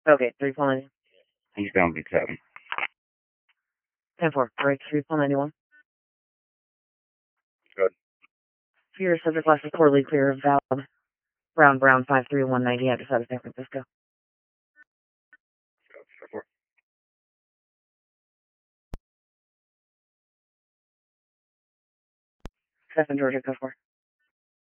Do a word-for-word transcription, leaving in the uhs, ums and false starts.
Okay, three four ninety. He's down beat seven. ten four, break three four ninety-one. Good. Fear subject class is poorly clear of valid. Brown Brown five three one ninety address out of San Francisco. Stephen Georgia, go for.